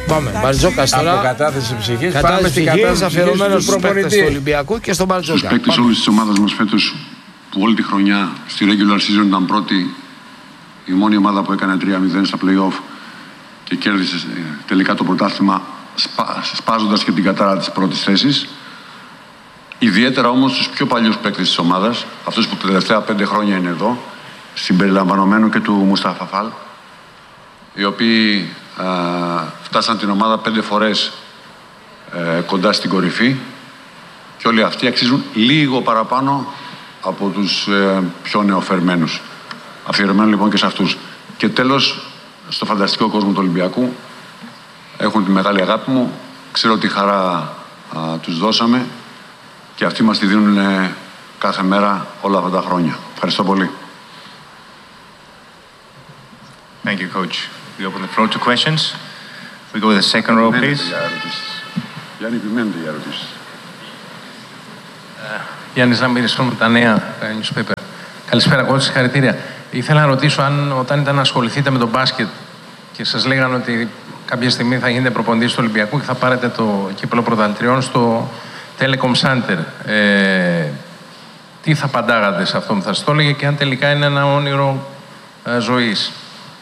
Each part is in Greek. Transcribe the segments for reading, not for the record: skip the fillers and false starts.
Πάμε. Μπαρτζόκας τώρα. Από κατάθεση ψυχής. Πάμε στην κατάθεση αφιερωμένος στους παίκτες του Ολυμπιακού και στον Μπαρτζόκα. Στους παίκτες όλης της ομάδας μας φέτος, που όλη τη χρονιά στη regular season ήταν πρώτη, η μόνη ομάδα που έκανε 3-0 στα play-off και κέρδισε τελικά το πρωτάθλημα, σπάζοντας και την κατάρα της πρώτης θέσης. Ιδιαίτερα όμως στους πιο παλιούς παίκτες της ομάδας, αυτούς που τα τελευταία 5 χρόνια είναι εδώ, συμπεριλαμβανομένου και του Μουστάφα Φαλ, οι οποίοι φτάσαν την ομάδα 5 φορές κοντά στην κορυφή και όλοι αυτοί αξίζουν λίγο παραπάνω από τους πιο νεοφερμένους. Αφιερωμένο λοιπόν και σε αυτούς. Και τέλος, στο φανταστικό κόσμο του Ολυμπιακού, έχουν τη μεγάλη αγάπη μου, ξέρω τι χαρά τους δώσαμε και αυτοί μας τη δίνουν κάθε μέρα όλα αυτά τα χρόνια. Ευχαριστώ πολύ. Thank you, Coach. We open the floor to questions. We go to the second row, please. Γιάννη, επιμένετε για ερωτήσεις. Γιάννης Ζαμπύρης, με τα νέα newspaper. Καλησπέρα, Coach, συγχαρητήρια. Ήθελα να ρωτήσω αν όταν ήταν να ασχοληθείτε με τον μπάσκετ και σας λέγανε ότι κάποια στιγμή θα γίνετε προπονητής του Ολυμπιακού και θα πάρετε το κύπελλο πρωταθλητριών στο Telecom Center. Τι θα απαντάγατε σε αυτό που θα σας το έλεγε και αν τελικά είναι ένα όνειρο ζωής.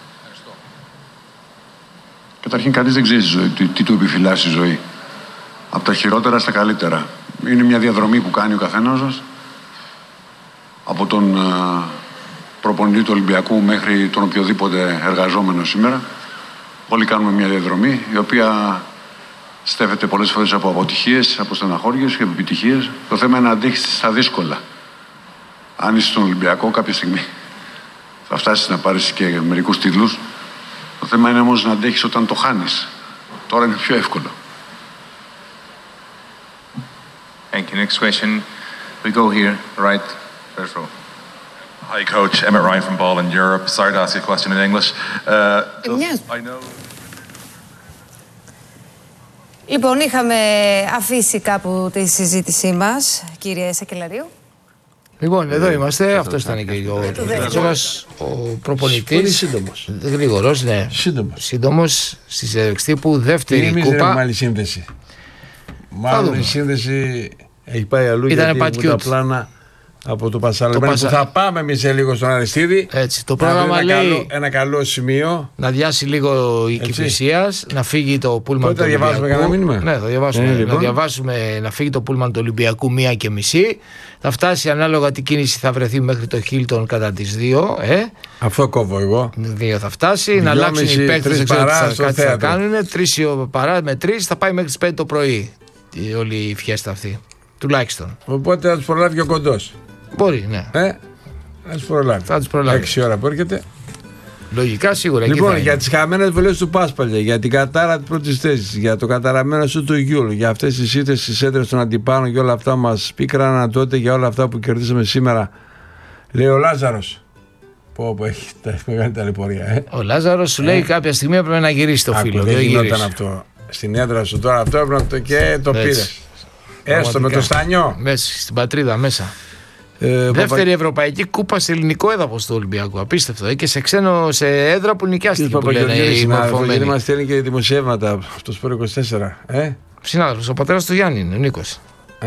Καταρχήν, κανείς δεν ξέρει τι του επιφυλάσσει η ζωή. Από τα χειρότερα στα καλύτερα. Είναι μια διαδρομή που κάνει ο καθένας μας. Από τον προπονητή του Ολυμπιακού μέχρι τον οποιοδήποτε εργαζόμενο σήμερα. Όλοι κάνουμε μια διαδρομή η οποία στέφεται πολλές φορές από αποτυχίες, από στεναχώριες και από επιτυχίες. Το θέμα είναι να αντέξεις στα δύσκολα. Αν είσαι στον Ολυμπιακό, κάποια στιγμή θα φτάσεις να πάρεις και μερικούς τίτλους. Το θέμα είναι όμως να αντέχεις όταν το χάνεις. Τώρα είναι πιο εύκολο. Thank you. Next question. We go here, right, first row. Hi, Coach. Emmett Ryan from Ball in Europe. Sorry to ask you a question in English. Yes. I know... Λοιπόν, είχαμε αφήσει κάπου τη συζήτησή μας, κύριε Σακελαρίου. Λοιπόν, εδώ είμαστε. Αυτός ήταν και ο Μπαρτζόκας, ο προπονητής. Πολύ σύντομος. Γρήγορος, ναι. Σύντομος στη συνέντευξη τύπου, δεύτερη κούπα. Εμείς δεν έχουμε άλλη σύνδεση. Μάλλον η σύνδεση έχει πάει αλλού γιατί έχουν τα πλάνα από το Πασαλεμένο που θα πάμε εμείς σε λίγο στον Αριστίδη. Έτσι, το πρόγραμμα λέει ένα καλό σημείο. Να διάσει λίγο η Κηφισίας, να φύγει το πούλμαν του Ολυμπιακού. Θα διαβάσουμε κανένα μήνυμα. Ναι, θα διαβάσουμε. Να διαβάσουμε, να φύγει το πούλμαν του Ολυμπιακού 1:30. Θα φτάσει ανάλογα τι κίνηση θα βρεθεί μέχρι το Χίλτον κατά τις 2. Αυτό κόβω εγώ. 2 θα φτάσει. Να αλλάξουν οι παίκτες, κάτι θα κάνουν. 3 παρά με 3 θα πάει μέχρι τις 5 το πρωί. Όλη η φιέστα αυτή. Τουλάχιστον. Οπότε θα τους προλάβει και ο κοντός. Μπορεί, ναι. Θα τους προλάβει. 6 ώρα που έρχεται. Λογικά σίγουρα. Λοιπόν, για τις χαμένες βολές του Πάσπαλια, για την κατάρα της πρώτης θέσης, για το καταραμένο σου του Γιούλου, για αυτές τις ήττες στις έντρες των αντιπάλων και όλα αυτά μας πίκραναν τότε για όλα αυτά που κερδίσαμε σήμερα. Λέει ο Λάζαρος. Που έχει μεγάλη ταλαιπωρία. Ο Λάζαρος σου λέει κάποια στιγμή έπρεπε να γυρίσει το φίλο. Δεν γινόταν αυτό. Στην έδρα σου τώρα αυτό έπρεπε να το και το πήρες. Έστω με το Στανιό. Μέσα στην πατρίδα μέσα. Δεύτερη ευρωπαϊκή κούπα σε ελληνικό έδαφος του Ολυμπιακού. Απίστευτο. Και σε ξένο, σε έδρα που νοικιάστηκε. Που λένε οι μορφωμένοι. Γιατί μας στέλνει και δημοσιεύματα από το Σπορ 24. Συνάδελφος, ο πατέρας του Γιάννη είναι, ο Νίκος.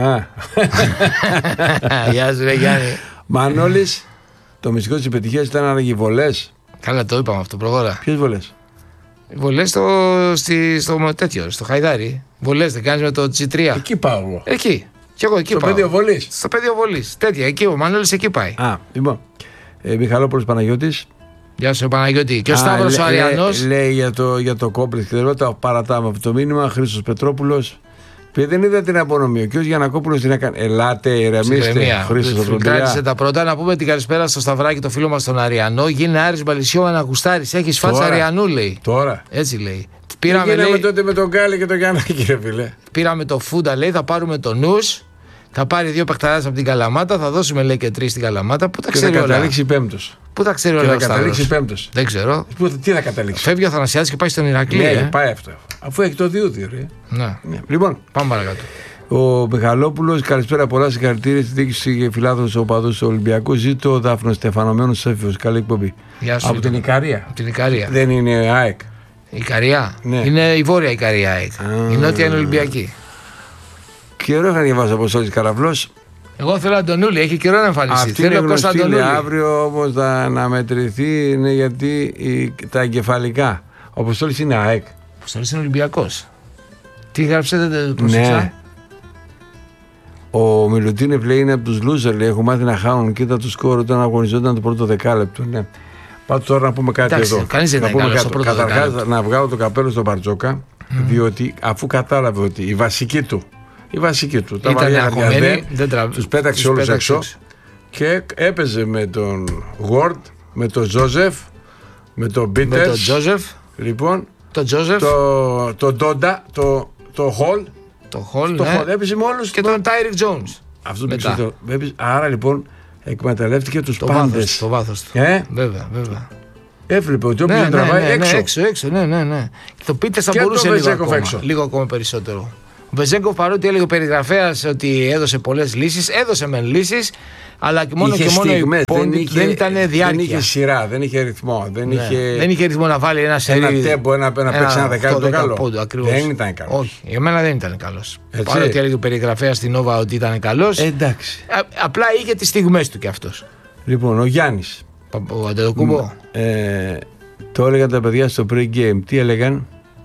Γεια σου, ρε Γιάννη. Μανώλης, το μυστικό της επιτυχίας ήταν άραγε βολές. Καλά, το είπαμε αυτό, προχώρα. Ποιες βολές? Βολές στο τέτοιο, στο Χαϊδάρι. Βολές δεν κάνεις με το G3. Εκεί πάω εγώ. Εκεί. Και εγώ εκεί στο πεδίο βολής. Στο πεδίο βολής. Τέτοια, εκεί ο Μανώλης εκεί πάει. Λοιπόν. Μιχαλόπουλος Παναγιώτης. Γεια σου, Παναγιώτη. Και ο Σταύρος ο Αριανός. Λέει για το κόμπλεξ και δεν παρατάμε αυτό το μήνυμα. Χρήστος Πετρόπουλος. Και δεν είδα την απονομή. Ο κ. Γιαννακόπουλος την έκανε. Ελάτε, ηρεμήστε. Χρήστος κράτησε τα πρώτα. Να πούμε την καλησπέρα στο Σταυράκι, το φίλο μας τον Αριανό. Γίνει Άρης Μπαλισσιό να γουστάρεις. Έχεις φάτσα Αριανού, λέει. Τώρα. Έτσι λέει. Πήραμε τότε με τον Γκάλη και τον Γιαννάκη, ρε φίλε. Πήραμε το Φούντα, λέει, θα πάρουμε το Νους. Θα πάρει 2 παιχταράδες από την Καλαμάτα, θα δώσουμε λέει και 3 στην Καλαμάτα. Πού τα ξέρει όλα. Θα καταλήξει 5ος. Πού τα ξέρει όλα. Θα καταλήξει 5ος. Δεν ξέρω. Τι θα καταλήξει. Φεύγει ο Θανασιάδης και πάει στον Ηρακλή. Ναι, πάει αυτό. Αφού έχει το διούδιο, ρε. Ναι. Λοιπόν, πάμε παρακάτω. Ο Μιχαλόπουλος, καλησπέρα, πολλά συγχαρητήρια στη διοίκηση και φιλάθλους οπαδούς του Ολυμπιακού. Ζήτω ο Δάφνος Στεφανωμένος Σέφιος. Καλή εκπομπή. Γεια σου. Από την Ικαρία. Από την Ικαρία. Δεν είναι ΑΕΚ. Η Ικαρία. Ναι. Είναι η βόρεια Ικαρία. Η νότια είναι Ολυμπιακή. Καιρό είχα διαβάσει από Αποστόλης Καραβλός. Εγώ θέλω Αντωνούλη, έχει καιρό να εμφανιστεί. Αυτή είναι γνωστή, αύριο όμως θα αναμετρηθεί, είναι γιατί τα εγκεφαλικά. Ο Αποστόλης είναι ΑΕΚ. Ο Αποστόλης είναι Ολυμπιακός. Τι γράψε, δεν το πρόσεξα. Ναι. Ο Μιλουτίνεφ λέει είναι από τους loser, λέει, έχω μάθει να χάουν, κοίτα το σκόρ όταν αγωνιζόταν το πρώτο δεκάλεπτο. Ναι. Πάτε τώρα να πούμε κάτι. Εντάξει, εδώ. Κανείς δεν είναι στο πρώτο καταρχάς να βγάλω το καπέλο στον Μπαρτζόκα, διότι αφού κατάλαβε ότι η βασική του τα βαριά χαρτιά τους πέταξε όλους έξω και έπαιζε με τον Γουόρντ, με τον Τζόζεφ, με τον Μπίτερς, λοιπόν, τον Ντόντα, το Χολ. Το Χολ, ναι. Έπαιζε με όλους. Και τον Τάιρικ Τζόουνς. Άρα λοιπόν εκμεταλλεύτηκε τους πάντες. Το βάθος του. Βέβαια. Έβλεπε ότι όποιος τραβάει έξω. Ναι. Και το Πίτερς θα μπορούσε λίγο ακόμα περισσότερο. Ο Βεζέγκοφ, παρότι έλεγε ο περιγραφέας ότι έδωσε πολλές λύσεις, έδωσε μεν λύσεις, αλλά και μόνο δεν ήταν διάρκεια. Δεν είχε σειρά, δεν είχε ρυθμό. Δεν είχε ρυθμό να βάλει ένα τέμπο, να παίξει ένα δεκάλεπτο καλό. Δεν ήταν καλός. Όχι, για μένα δεν ήταν καλός. Παρότι έλεγε ο περιγραφέας στην Νόβα ότι ήταν καλός. Εντάξει. Απλά είχε τις στιγμές του κι αυτός. Λοιπόν, ο Γιάννης. Ο Αντετοκούμπο. Το έλεγαν τα παιδιά στο pre-game. Τι έλεγαν?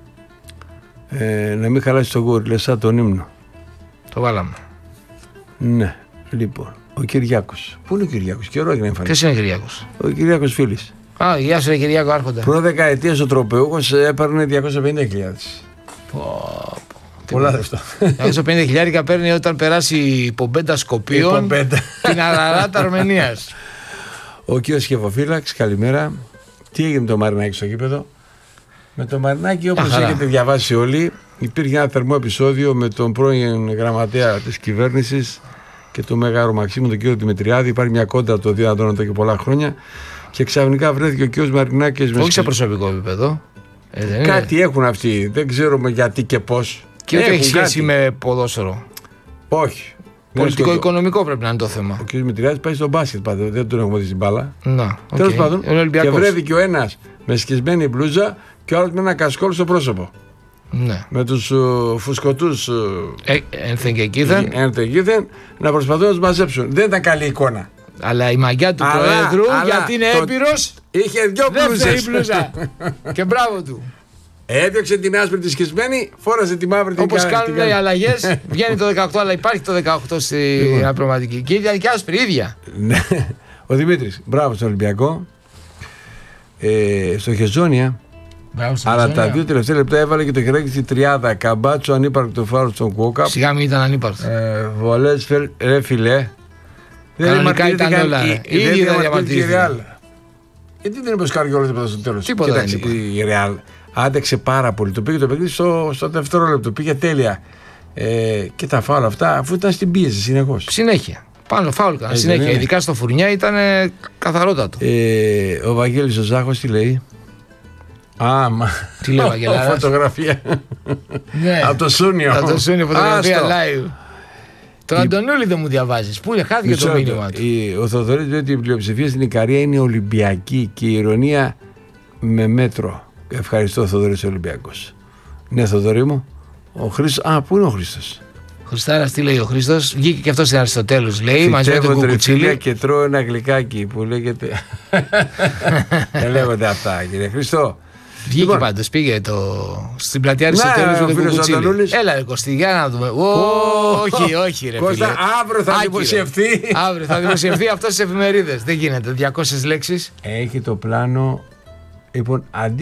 Να μην χαλάσει το γκολ, λες σαν τον ύμνο. Το βάλαμε. Ναι, λοιπόν. Ο Κυριάκος. Πού είναι ο Κυριάκος? Καιρό έγινε εμφανίσει. Ποιος είναι ο Κυριάκος? Ο Κυριάκος Φίλης. Γεια σου, Κυριάκο, άρχοντα. Προ-δεκαετίας ο τροπεούχος έπαιρνε 250.000. Πολλά λεφτά. 250.000 παίρνει όταν περάσει η Πομπέντα Σκοπίων την Αραράτα Αρμενίας. Ο κύριος Σχεφοφύλαξ, καλημέρα. Τι έγινε με το Μαρινάκι στο γήπεδο? Με το Μαρινάκι, όπως έχετε διαβάσει όλοι, υπήρχε ένα θερμό επεισόδιο με τον πρώην γραμματέα της κυβέρνησης και τον Μέγαρο Μαξίμου, τον κύριο Δημητριάδη. Υπάρχει μια κόντρα το δύο αντών εδώ και πολλά χρόνια. Και ξαφνικά βρέθηκε ο κύριος Μαρινάκης. Όχι σε προσωπικό επίπεδο. Κάτι έχουν αυτοί. Δεν ξέρουμε γιατί και πώς. Και δεν έχει σχέση με ποδόσφαιρο. Όχι. Πολιτικό-οικονομικό πρέπει να είναι το θέμα. Ο κ. Μητριάδης πάει στο μπάσκετ πάντα. Δεν τον έχουμε δει στην μπάλα. Τέλος πάντων. Και βρέθηκε ο ένας με σκισμένη μπλούζα και ο άλλος με ένα κασκόλ στο πρόσωπο. Ναι. Με τους φουσκωτούς ένθεν και εκείθεν να προσπαθούν να τους μαζέψουν. Δεν ήταν καλή εικόνα. Αλλά η μαγιά του Προέδρου, γιατί είναι έμπειρος, είχε δυο μπλούζα. Και μπράβο του. Έδιωξε την άσπρη τη σκισμένη, φόρασε τη μαύρη την όπως κάνουν οι αλλαγές. Βγαίνει το 18, αλλά υπάρχει το 18 στην αναπληρωματική. Και ήταν και άσπρη ίδια. Ο Δημήτρης, μπράβο στον Ολυμπιακό. Στο Χεζόνια. Αλλά τα δύο τελευταία λεπτά έβαλε και το χεράκι στη τριάδα. Καμπάτσο ανύπαρκτο φάουλ στον Κόκαπ. Σιγά μην ήταν ανύπαρκτο. Βολές ρε φιλέ. Κανονικά ήταν όλα. Ήδη δεν διαμαρτύρεται. Γιατί δεν είπε Καριόλο τίποτα στο τέλος? Τίποτα δεν είπε. Η Ρεάλ άντεξε πάρα πολύ. Το πήγε το παιχνίδι στο δευτερόλεπτο. Πήγε τέλεια. Και τα φάουλ αυτά, αφού ήταν στην πίεση συνεχώς. Συνέχεια. Πάνω φάουλ κανένα. Συνέχεια. Ειδικά στο Φουρνιά ήταν καθαρότατο. Ο Βαγγέλης ο Ζάχος τι λέει? Τι λέει ο Βαγγελάρας? Φωτογραφία. Από το Σούνιο. Από το Σούνιο, φωτογραφία live. Τον Αντωνούλη δεν μου διαβάζεις. Πού είναι, χάθηκε το μήνυμα του. Ο Θοδωρής λέει ότι η πλειοψηφία στην Ικαρία είναι Ολυμπιακή και η ηρωνία με μέτρο. Ευχαριστώ, Θοδωρής Ολυμπιακός. Ναι, Θοδωρή μου. Ο Χρήστος. Πού είναι ο Χρήστος? Χριστάρας, τι λέει ο Χρήστος? Βγήκε και αυτό στην Αριστοτέλους, λέει. Μαζί με τον Κουκουτσίλη. Και τρώω ένα γλυκάκι που λέγεται. Δεν λέγονται αυτά, κύριε Χριστό. Βγήκε πάντως, πήγε στην πλατεία Αριστοτέλους με τον Κουκουτσίλη. Έλα, Κωστή, για να δούμε. Όχι, ρε. Κώστα, αύριο θα δημοσιευθεί. Αύριο θα δημοσιευθεί αυτό στις εφημερίδες. Δεν γίνεται. 200 λέξεις. Έχει το πλάνο. Λοιπόν,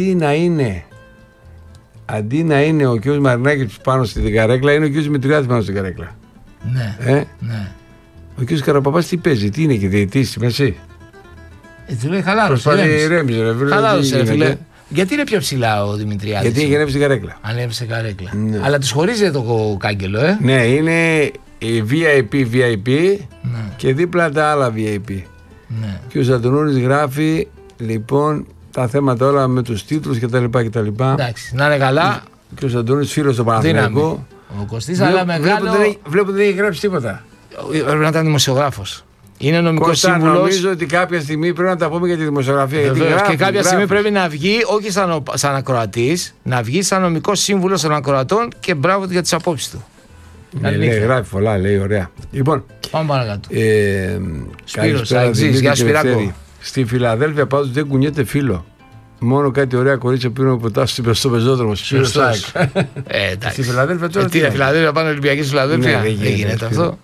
αντί να είναι ο κ. Μαρινάκης πάνω στην καρέκλα, είναι ο κ. Μητριάδης πάνω στην καρέκλα. Ναι. Ο κ. Καραπαπάς τι παίζει, τι είναι και διαιτητής στη μέση? Του λέει χαλάρωσε. Χαλάρωσε, ρε φίλε. Γιατί είναι πιο ψηλά ο Δημητριάδης? Γιατί έχει ανέβει στην καρέκλα. Ανέβει στην καρέκλα. Ναι. Αλλά τους χωρίζει το κάγκελο, Ναι, είναι η VIP και δίπλα τα άλλα VIP. Ναι. Και ο Ζαντονούρης γράφει λοιπόν τα θέματα όλα με τους τίτλους κτλ. Εντάξει, να είναι καλά. Και ο Ζαντονούρης φίλος στο Παναθηναϊκό. Ο Κωστής, αλλά μεγάλο. Βλέπω ότι δεν έχει γράψει τίποτα. Πρέπει να ήταν δημοσιογράφος. Είναι νομικός σύμβουλος. Νομίζω ότι κάποια στιγμή πρέπει να τα πούμε για τη δημοσιογραφία. Βεβαίως, και κάποια στιγμή πρέπει να βγει, όχι σαν ακροατής, να βγει σαν νομικός σύμβουλος των ακροατών και μπράβο του για τις απόψεις του. Λέει, γράφει πολλά, λέει, ωραία. Λοιπόν, πάμε παρακάτω. Σπύρος, γεια σου Σπυράκο. Στη Φιλαδέλφια πάντως δεν κουνιέται φίλο. Μόνο κάτι ωραία κορίτσια πήραν ποτάσουν στο πεζόδρομο. Στη Φιλαδέλφια τώρα. Τι Φιλαδέλφια, πάνε Ολυμπιακή στη Φιλαδέλφια. Δεν γίνεται αυτό.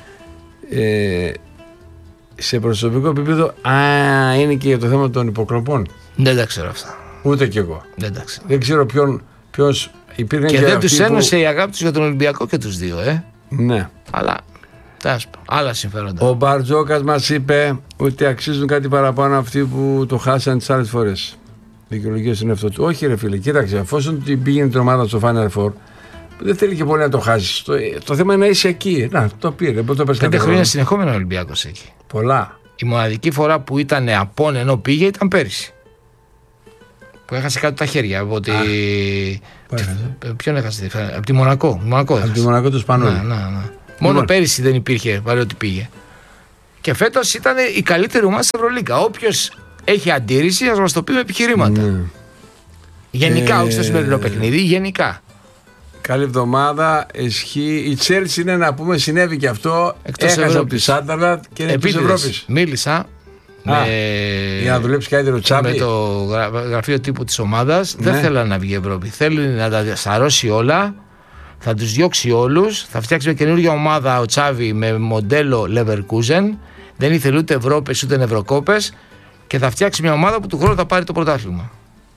Σε προσωπικό επίπεδο, είναι και για το θέμα των υποκλοπών. Δεν τα ξέρω αυτά. Ούτε κι εγώ. Δεν ξέρω ποιος υπήρχε. Και δεν τους ένωσε η αγάπη τους για τον Ολυμπιακό και τους δύο, Ναι. Αλλά άλλα συμφέροντα. Ο Μπαρτζόκας μας είπε ότι αξίζουν κάτι παραπάνω αυτοί που το χάσαν τις άλλες φορές. Δικαιολογία στον εαυτό του. Όχι, ρε φίλε, κοίταξε, αφόσον πήγαινε την ομάδα στο Final Four, δεν θέλει και πολύ να το χάσει. Το θέμα είναι να είσαι εκεί. Να, το πήρε. 5 χρόνια συνεχόμενα ο Ολυμπιακός εκεί. Πολλά. Η μοναδική φορά που ήταν απόν ενώ πήγε ήταν πέρυσι. Που έχασε κάτω τα χέρια. Από τη... Ποιον έχασε, από τη Μονακό. Από τη Μονακό του Σπανούλη. Ναι. Μόνο πέρυσι δεν υπήρχε, βάλε ότι πήγε. Και φέτος ήταν η καλύτερη ομάδα στην Ευρωλίγκα. Όποιος έχει αντίρρηση, ας μας το πει με επιχειρήματα. Ναι. Γενικά, όχι στο σημερινό παιχνίδι, γενικά. Καλή εβδομάδα, ισχύει. Η Τσέλσι είναι να πούμε, συνέβη και αυτό. Έχασε από τη Σάνταρλαντ και είναι της Ευρώπης. Μίλησα για να δουλέψει καλύτερο Τσάμπι. Με το γραφείο τύπου της ομάδας. Δεν θέλει να βγει η Ευρώπη. Θέλει να τα σαρώσει όλα. Θα τους διώξει όλους. Θα φτιάξει μια καινούργια ομάδα ο Τσάβι με μοντέλο Leverkusen. Δεν ήθελε ούτε Ευρώπες ούτε Ευρωκόπες. Και θα φτιάξει μια ομάδα που του χρόνου θα πάρει το πρωτάθλημα.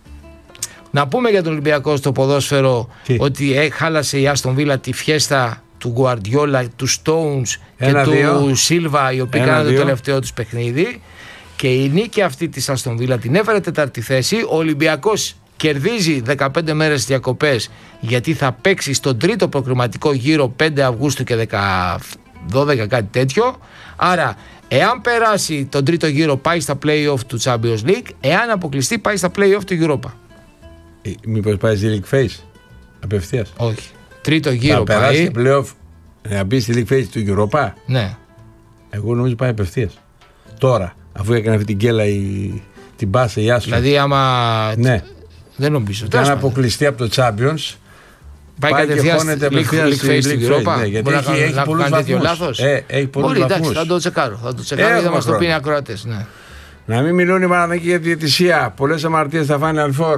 Να πούμε για τον Ολυμπιακό στο ποδόσφαιρο ότι χάλασε η Άστον Βίλα τη φιέστα του Γκουαρντιόλα, του Stones και του Σίλβα, οι οποίοι κάνανε το τελευταίο τους παιχνίδι. Και η νίκη αυτή της Άστον Βίλα την έφερε τέταρτη θέση. Ο Ολυμπιακός κερδίζει 15 μέρες διακοπές γιατί θα παίξει στον τρίτο προκριματικό γύρο 5 Αυγούστου και 12 κάτι τέτοιο. Άρα εάν περάσει τον τρίτο γύρο πάει στα play-off του Champions League, εάν αποκλειστεί πάει στα play-off του Europa. Μήπως πάει στη League Phase απευθείας? Όχι. Τρίτο γύρο θα πάει. Θα περάσει play-off να μπει στη League Phase του Europa. Ναι. Εγώ νομίζω πάει απευθείας. Τώρα, αφού έκανε αυτή την κέλα την πάσα η Άσο. Δηλαδή άμα... Ναι. Δεν νομίζω. Και αν αποκλειστεί από το Champions, πάει κατευθείαν στη League Phase του Europa. Ναι, γιατί έχει πολλούς βαθμούς. Έχει πολλούς βαθμούς. Εντάξει, θα το τσεκάρω. Και θα μας το πει οι ακροατές. Ναι. Να μην μιλούν οι Παναθηναϊκοί για διαιτησία. Πολλές αμαρτίες στα Final Four.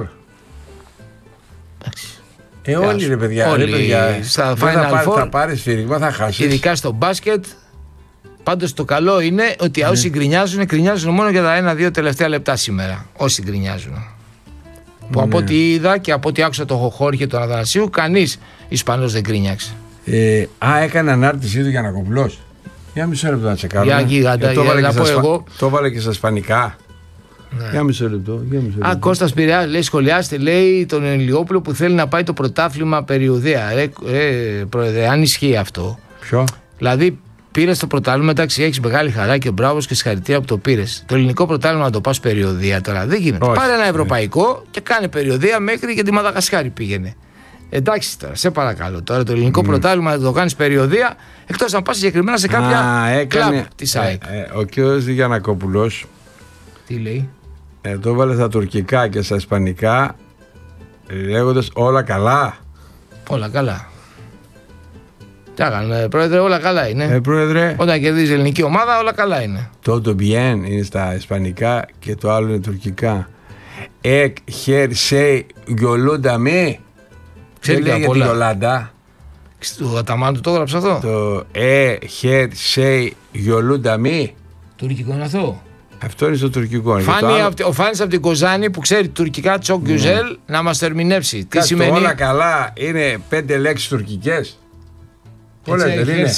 Όλοι ρε παιδιά. Στα Final Four θα πάρει σφύριγμα, θα χάσει. Ειδικά στο μπάσκετ. Πάντως το καλό είναι ότι όσοι γκρινιάζουν μόνο για τα 1-2 τελευταία λεπτά σήμερα. Όσοι γκρινιάζουν. Που από ό,τι είδα και από ό,τι άκουσα το Χοχόρη και τον Αθανασίου, κανείς Ισπανός δεν γκρίνιαξε. Έκανε ανάρτησή του Γιαννακοπουλός. Για μισό λεπτό να τσεκάρω. Το έβαλε και στα ισπανικά. Ναι. Για μισό λεπτό. Κώστας Πειραιάς λέει, σχολιάστε, λέει τον Ηλιόπουλο που θέλει να πάει το πρωτάθλημα περιοδία. Πρόεδρε, αν ισχύει αυτό. Ποιο? Δηλαδή πήρες το πρωτάθλημα, εντάξει, έχεις μεγάλη χαρά και μπράβος και συγχαρητήρια που το πήρες. Το ελληνικό πρωτάθλημα να το πας περιοδία τώρα δεν γίνεται. Όχι, πάρε ένα ευρωπαϊκό και κάνε περιοδία μέχρι και τη Μαδαγασκάρη πήγαινε. Εντάξει τώρα, σε παρακαλώ. Τώρα το ελληνικό πρωτάθλημα να το κάνεις περιοδία, εκτός να πας συγκεκριμένα σε κάποια κλαμπ της ΑΕΚ. Ο κ. Γιαννακόπουλος. Τι λέει? Το έβαλε στα τουρκικά και στα ισπανικά λέγοντας όλα καλά. Όλα καλά. Τι έκανε, πρόεδρε, όλα καλά είναι. Πρόεδρε. Όταν κερδίζει η ελληνική ομάδα, όλα καλά είναι. Το bien είναι στα ισπανικά και το άλλο είναι τουρκικά. Εκ χερ σε γιολούντα με. Ξέρει για τη Γιολάντα. Του Αταμάντου το έγραψε αυτό. Το χερ σε γιολούντα με. Τουρκικό είναι αυτό. Αυτό είναι στο τουρκικό. Ο Φάνης από την Κοζάνη που ξέρει τουρκικά τσοκ γιουζέλ να μας το ερμηνεύσει. Τι σημαίνει? Όλα καλά είναι 5 λέξεις τουρκικές. Πολλές δεν είναι?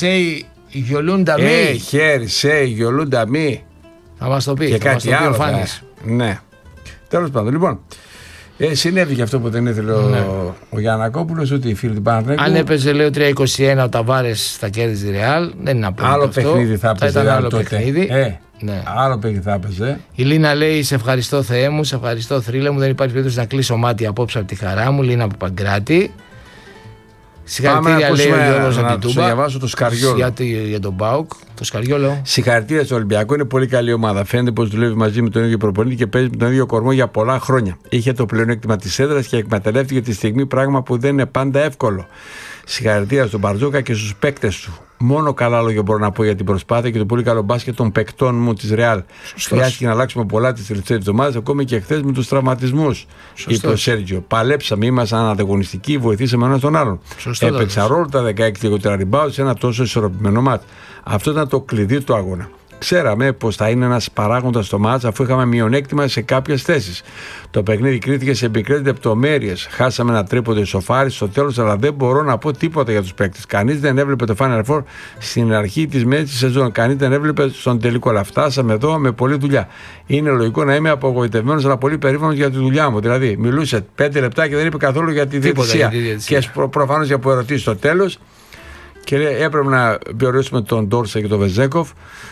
Χέρ σε γιολούντα μη. Θα μας το πει. Και κάτι άλλο ο Φάνης. Ναι. Τέλος πάντων, λοιπόν. Συνέβη και αυτό που δεν ήθελε ο Γιαννακόπουλος, ότι οι φίλοι του Παναθηναϊκού. Αν έπαιζε, λέει, 3-21 ο Ταβάρες θα κέρδιζε η Ρεάλ, δεν είναι απλό. Άλλο παιχνίδι θα έπαιζε. Άλλο παιχνίδι. Ναι. Άλλο παιχνίδι θα έπαιζε. Η Λίνα λέει: σε ευχαριστώ Θεέ μου, σε ευχαριστώ θρύλε μου. Δεν υπάρχει περίπτωση να κλείσω μάτι απόψε από τη χαρά μου. Λίνα από Παγκράτη. Συγχαρητήρια, λέει ο Γιώργος από την Τούμπα. Να διαβάσω το Σκαριόλο. Για τον ΠΑΟΚ. Το Σκαριόλο. Συγχαρητήρια στο Ολυμπιακό, είναι πολύ καλή ομάδα. Φαίνεται πως δουλεύει μαζί με τον ίδιο προπονητή και παίζει με τον ίδιο κορμό για πολλά χρόνια. Είχε το πλεονέκτημα της έδρας και εκμεταλλεύτηκε τη στιγμή, πράγμα που δεν είναι πάντα εύκολο. Συγχαρητήρια στον Μπαρτζόκα και στους παίκτες του. Μόνο καλά λόγια μπορώ να πω για την προσπάθεια και το πολύ καλό μπάσκετ των παικτών μου της Ρεάλ. Χρειάστηκε να αλλάξουμε πολλά τις τελευταίες εβδομάδες, ακόμη και χθες με τους τραυματισμούς. Είπε ο Σέργιο. Παλέψαμε, ήμασταν ανταγωνιστικοί, βοηθήσαμε ένα τον άλλον. Έπαιξα ρόλο τα 16 λιγότερα rebound σε ένα τόσο ισορροπημένο μάτ. Αυτό ήταν το κλειδί του αγώνα. Ξέραμε πως θα είναι ένας παράγοντας στο μάτς αφού είχαμε μειονέκτημα σε κάποιες θέσεις. Το παιχνίδι κρίθηκε σε επικρίτες λεπτομέρειες. Χάσαμε ένα τρίποντο ισοφάρι στο τέλος, αλλά δεν μπορώ να πω τίποτα για τους παίκτες. Κανείς δεν έβλεπε το Final Four στην αρχή της μέσης της σεζόν. Κανείς δεν έβλεπε στον τελικό. Αλλά φτάσαμε εδώ με πολλή δουλειά. Είναι λογικό να είμαι απογοητευμένος, αλλά πολύ περήφανος για τη δουλειά μου. Δηλαδή, μιλούσε 5 λεπτά και δεν είπε καθόλου για τη διαιτησία. Και προφανώς για ερωτήσει στο τέλος. Και λέει, έπρεπε να περιορίσουμε τον Ντόρσα και τον Βεζέκοφ.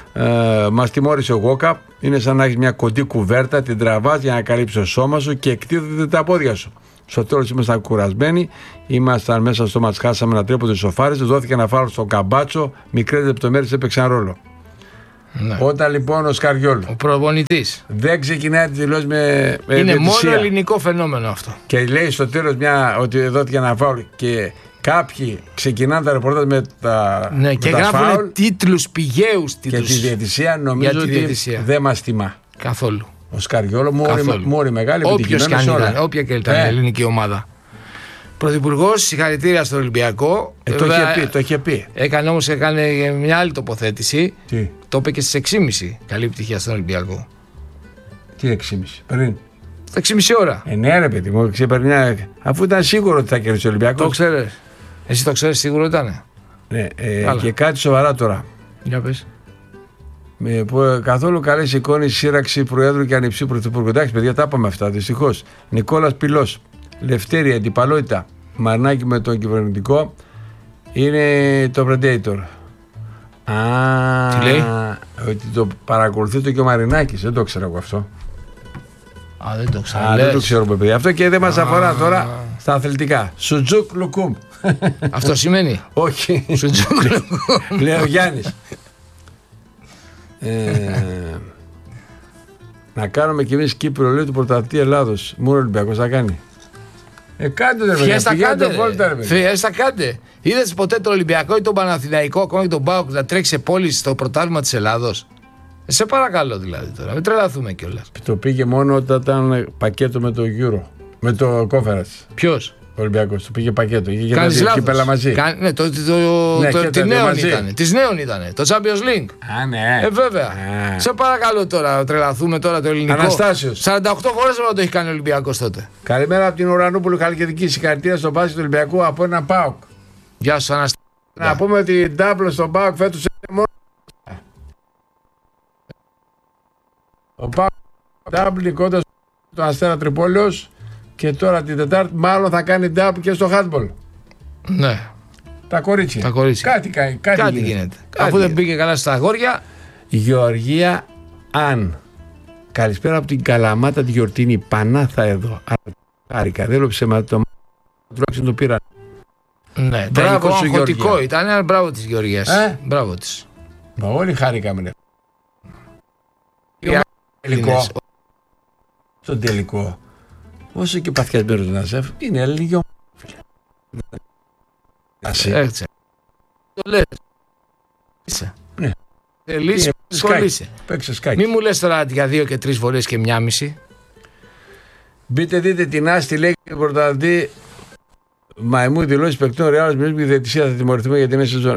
Μας τιμώρησε ο Γόκαπ. Είναι σαν να έχει μια κοντή κουβέρτα, την τραβάς για να καλύψει το σώμα σου και εκτίθεται τα πόδια σου. Στο τέλος ήμασταν κουρασμένοι, ήμασταν μέσα στο μάτς, χάσαμε ένα τρίποντο ισοφάρι, δόθηκε ένα φάουλ στον Καμπάτσο, μικρές λεπτομέρειες έπαιξαν ρόλο. Ναι. Όταν λοιπόν ο Σκαριόλο, ο προπονητής, δεν ξεκινάει τη δηλώση με είναι μόνο ελληνικό φαινόμενο αυτό. Και λέει στο τέλος ότι δόθηκε ένα φάουλ και κάποιοι ξεκινάνε τα ρεπορτάζ με τα ναι, και γράφουν τίτλους, πηγαίους τίτλους. Και τη διαιτησία νομίζω ότι δεν μας τιμά καθόλου. Ο Σκαριόλο, μόρι μεγάλη, όποια και ήταν η ελληνική ομάδα. Πρωθυπουργός, συγχαρητήρια στον Ολυμπιακό. Το είχε πει. Έκανε μια άλλη τοποθέτηση. Τι? Το είπε και στις 6.30. Καλή επιτυχία στον Ολυμπιακό. Τι 6.30 πριν? Στα 6.30 ώρα. Ναι, ρε παιδί μου, αφού ήταν σίγουρο ότι θα κερδίσει ο Ολυμπιακός. Το ξέρεις. Εσύ το ξέρεις σίγουρο ήταν? Ναι, και κάτι σοβαρά τώρα. Για πες. Καθόλου καλές εικόνες σύραξη Προέδρου και ανιψίου Πρωθυπουργού. Εντάξει, παιδιά, τα είπαμε αυτά. Δυστυχώς. Νικόλας Πυλός. Λευτέρη, αντιπαλότητα. Μαρνάκι με τον κυβερνητικό. Είναι το Predator. Τι λέει? Ότι το παρακολουθεί το και ο Μαρινάκης. Δεν το ξέρω εγώ αυτό. Δεν το ξέρω. Δεν το ξέρω, παιδιά. Αυτό και δεν μας αφορά τώρα στα αθλητικά. Σουτζούκ Λουκούμ. Αυτό σημαίνει? Όχι. Σουτζούκ Λουκούμ. Λέει ο Γιάννης. Να κάνουμε κι εμείς Κύπρο, λέει, του πρωταθλητή Ελλάδος. Μόνο ο Ολυμπιακός θα κάνει. Κάντε ρε παιδιά. Φιέστα κάντε. Είδες ποτέ τον Ολυμπιακό ή τον Παναθηναϊκό, ακόμα και τον ΠΑΟΚ, να τρέξει σε πόλη στο πρωτάθλημα της Ελλάδος? Σε παρακαλώ δηλαδή τώρα, μην τρελαθούμε κιόλας. Το πήγε μόνο όταν ήταν πακέτο με το Euro, με το Conference. Ποιος? Ο Ολυμπιακός, το πήγε πακέτο. Κάνεις λάθος. Μαζί. Ναι, της νέων ήτανε. Το Champions League. Ναι. Βέβαια. Σε παρακαλώ τώρα, τρελαθούμε τώρα το ελληνικό. Αναστάσιος. 48 φορές να το έχει κάνει ο Ολυμπιακός τότε. Καλημέρα από την Ουρανούπολη Χαλκιδική. Συγχαρητήρια στον μπάσκετ του Ολυμπιακού από ένα ΠΑΟΚ. Γεια σου, Αναστάσιο. Να πούμε ότι η ντάμπλο στον ΠΑΟΚ φέτος είναι μόνο. Ο ΠΑΟΚ ντάμπλ κοντά στον Αστέρα Τρυπόλεως. Και τώρα την Τετάρτη μάλλον θα κάνει ντάμπ και στο handball. Ναι. Τα κορίτσια. Κάτι γίνεται. Αφού δεν πήγε καλά στα αγόρια. Γεωργία Αν. Καλησπέρα από την Καλαμάτα τη Γιορτίνη. Πανάθα εδώ. Χάρηκα. Δεν λόψε με το τουλάχιστον το πήρα. Ναι. Μπράβο σου Γεωργία. Ήταν ένα μπράβο της Γεωργίας. Μπράβο της. Μα όλοι χάρηκαμε. Τελικό. Στον τελικό. Όσο και παθιασμένος να σε είναι λίγο. Έτσι. Το λες. Είσαι. Ναι. Λύση, σχολείσαι. Παίξε σκάκι. Μη μου λες τώρα για 2 και 3 βολές και 1,5. Μπείτε δείτε την Άστη, λέει και πρωταθλητή Μαϊμού δηλώσει παικτών Ρεάλ. Μιλήσουμε για διαιτησία, θα τιμωρηθούμε για την μέση σεζόν.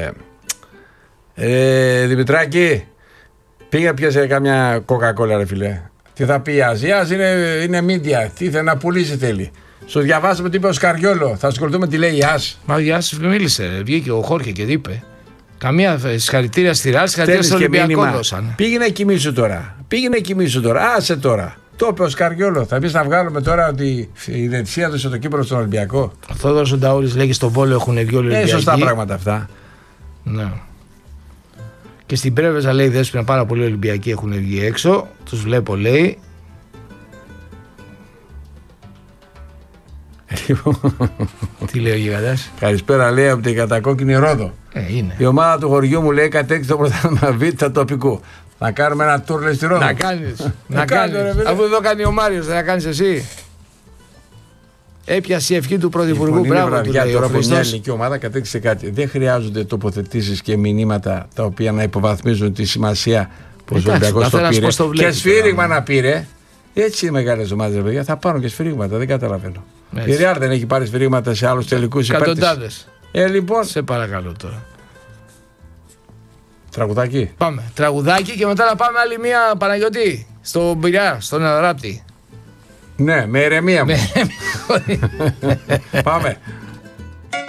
Δημητράκη, πήγα πιάσε καμιά κοκακόλα, ρε φιλέ. Τι θα πει η Αζίας, είναι media. Τι θέλει να πουλήσει, θέλει. Σου διαβάσαμε τι είπε ο Σκαριόλο. Θα ασχοληθούμε τι λέει η Άς. Μα η Άς μίλησε. Βγήκε ο Χόρχε και είπε. Καμία συγχαρητήρια στη Ρεάλ, συγχαρητήρια στο Ολυμπιακό δώσανε. Πήγαινε κοιμήσου τώρα. Άσε τώρα. Το είπε ο Σκαριόλο. Θα πει να βγάλουμε τώρα ότι η διαιτησία έδωσε το κύπελο στον Ολυμπιακό. Ο Θόδωρος ο Νταούρης λέγει στον Βόλο έχουν βγει όλοι οι Ολυμπιακοί. Σωστά πράγματα αυτά. Ναι. Και στην Πρέβεζα λέει Δέσποινα πάρα πολλοί Ολυμπιακοί έχουν βγει έξω. Τους βλέπω λέει. Τι λέει ο Γιγαντάς? Καλησπέρα, λέει, από την κατακόκκινη Ρόδο. Είναι. Η ομάδα του χωριού μου λέει κατέκτησε το πρωτάθλημα Β' τοπικού. Να κάνουμε ένα tour, λέει, στη Ρόδο. Να κάνεις. Να κάνεις. Αφού εδώ κάνει ο Μάριος, δεν θα κάνεις εσύ? Έπιασε η ευχή του Πρωθυπουργού. Μπράβο του, λέει, τώρα από μια ελληνική ομάδα κατέκτησε κάτι. Δεν χρειάζονται τοποθετήσεις και μηνύματα τα οποία να υποβαθμίζουν τη σημασία που ο Ολυμπιακός το πήρε. Και σφύριγμα να πήρε. Έτσι οι μεγάλες ομάδες, παιδιά, θα πάρουν και σφυρίγματα. Δεν καταλαβαίνω. Η Real δεν έχει πάρει σφυρίγματα σε άλλους τελικούς υπέρτες. Εκατοντάδες. Λοιπόν. Σε παρακαλώ τώρα. Τραγουδάκι. Πάμε. Τραγουδάκι και μετά να πάμε άλλη μία, Παναγιώτη. Στον Πειραιά, στον Αδράπτη. Ναι, με ηρεμία μου. Πάμε.